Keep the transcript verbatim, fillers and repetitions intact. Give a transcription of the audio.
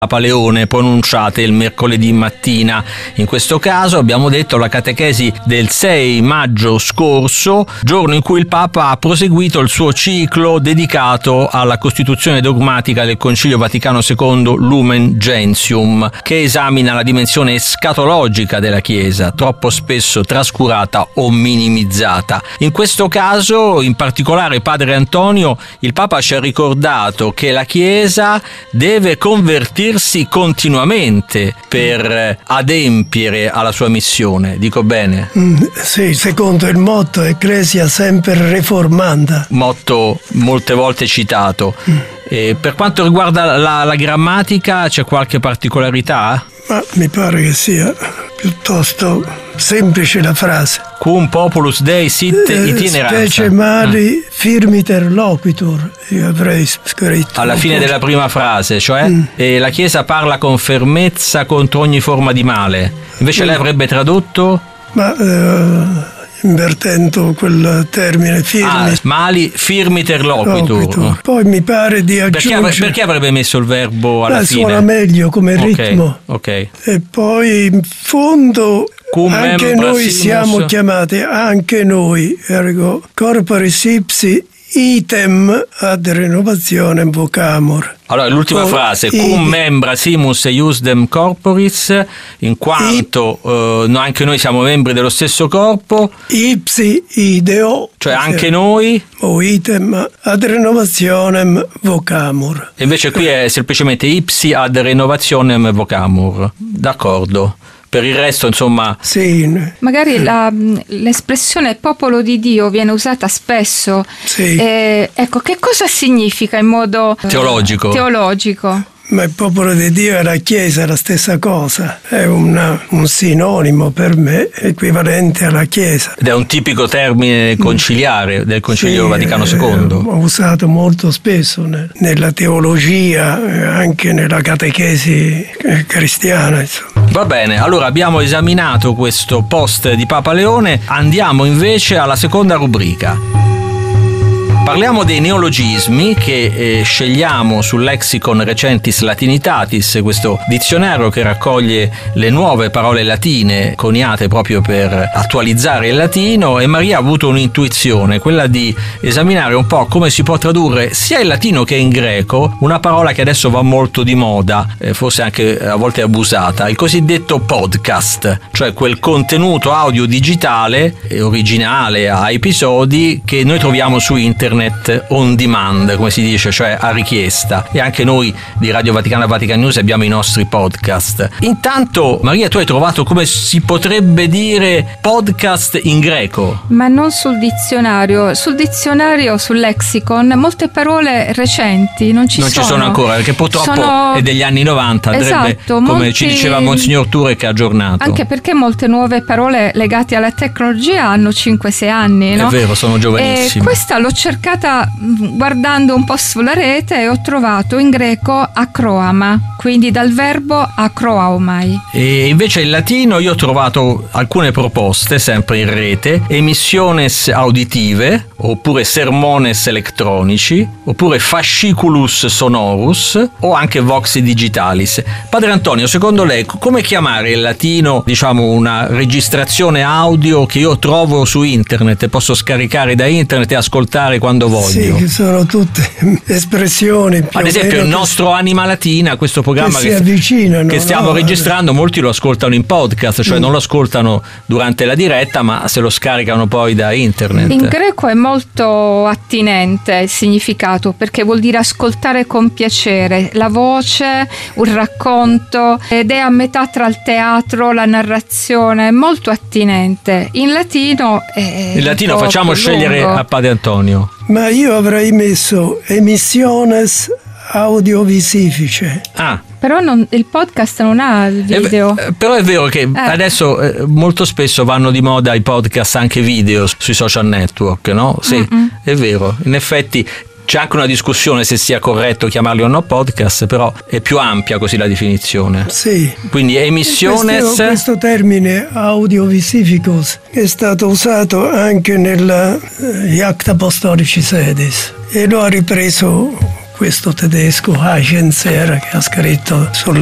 Papa Leone pronunciate il mercoledì mattina. In questo caso abbiamo detto la catechesi del sei maggio scorso, giorno in cui il Papa ha proseguito il suo ciclo dedicato alla Costituzione dogmatica del Concilio Vaticano secondo Lumen Gentium, che esamina la dimensione escatologica della Chiesa, troppo spesso trascurata o minimizzata. In questo caso, in particolare Padre Antonio, il Papa ci ha ricordato che la Chiesa deve convertirsi continuamente per adempiere alla sua missione. Dico bene? Mm, sì, secondo il motto Ecclesia semper reformanda. Motto molte volte citato. Mm. E per quanto riguarda la, la grammatica, c'è qualche particolarità? Ma mi pare che sia piuttosto semplice la frase. Cum populus Dei sit itineranza. Specie mali mm. firmiter loquitur, io avrei scritto. Alla fine della prima frase, cioè mm. eh, la Chiesa parla con fermezza contro ogni forma di male. Invece mm. lei avrebbe tradotto? Ma eh, invertendo quel termine firmi. Ah, mali firmiter loquitur. loquitur. Poi mi pare di aggiungere. Perché, perché avrebbe messo il verbo alla ah, fine? Suona meglio come okay, ritmo. Ok. E poi in fondo Cum anche noi simus. Siamo chiamati, anche noi, ergo corporis ipsi item ad renovationem vocamur. Allora, l'ultima oh, frase, cum membra simus iusdem corporis, in quanto I, eh, anche noi siamo membri dello stesso corpo. Ipsi ideo. Cioè anche noi. O item ad renovationem vocamur. E invece qui è semplicemente ipsi ad renovationem vocamur. D'accordo. Per il resto, insomma... Sì. Magari la, l'espressione popolo di Dio viene usata spesso. Sì. Eh, ecco, che cosa significa in modo... Teologico. Eh, teologico. Ma il popolo di Dio e la Chiesa è la stessa cosa, è una, un sinonimo per me equivalente alla Chiesa. Ed è un tipico termine conciliare del Concilio sì, Vaticano secondo. Ho usato molto spesso ne, nella teologia, anche nella catechesi cristiana. Insomma. Va bene, allora abbiamo esaminato questo post di Papa Leone, andiamo invece alla seconda rubrica. Parliamo dei neologismi che eh, scegliamo sul Lexicon Recentis Latinitatis, questo dizionario che raccoglie le nuove parole latine coniate proprio per attualizzare il latino, e Maria ha avuto un'intuizione, quella di esaminare un po' come si può tradurre sia in latino che in greco una parola che adesso va molto di moda, eh, forse anche a volte abusata, il cosiddetto podcast, cioè quel contenuto audio digitale e originale a episodi che noi troviamo su internet on demand, come si dice, cioè a richiesta. E anche noi di Radio Vaticana Vatican News abbiamo i nostri podcast. Intanto, Maria, tu hai trovato, come si potrebbe dire, podcast in greco? Ma non sul dizionario. Sul dizionario, sul lexicon, molte parole recenti non ci non sono. Non ci sono ancora, perché purtroppo sono... è degli anni novanta, andrebbe, esatto, come molti... ci diceva Monsignor Turek, aggiornato. Anche perché molte nuove parole legate alla tecnologia hanno cinque sei anni, no? È vero, sono giovanissime. E questa l'ho cercata guardando un po' sulla rete e ho trovato in greco acroama, quindi dal verbo acroaumai. E invece in latino io ho trovato alcune proposte sempre in rete: emissiones auditive, oppure sermones electronici, oppure fasciculus sonorus, o anche vox digitalis. Padre Antonio, secondo lei come chiamare in latino, diciamo, una registrazione audio che io trovo su internet e posso scaricare da internet e ascoltare quando voglio? Sì, che sono tutte espressioni. Ad esempio il nostro Anima Latina, questo programma che, che, si avvicinano, che stiamo no? registrando, molti lo ascoltano in podcast, cioè mm. non lo ascoltano durante la diretta, ma se lo scaricano poi da internet. In greco è molto attinente il significato, perché vuol dire ascoltare con piacere, la voce, un racconto, ed è a metà tra il teatro, la narrazione, è molto attinente. In latino è in latino facciamo lungo. Scegliere a Padre Antonio. Ma io avrei messo emissiones audiovisifiche. Ah. Però non, il podcast non ha il video. Eh, però è vero che eh. adesso eh, molto spesso vanno di moda i podcast anche video sui social network, no? Sì, Mm-mm. è vero. In effetti c'è anche una discussione se sia corretto chiamarli o no podcast, però è più ampia così la definizione. Sì. Quindi emissiones... Questo, questo termine audiovisificus è stato usato anche negli Acta Apostolici Sedis e lo ha ripreso questo tedesco Heisenser che ha scritto sul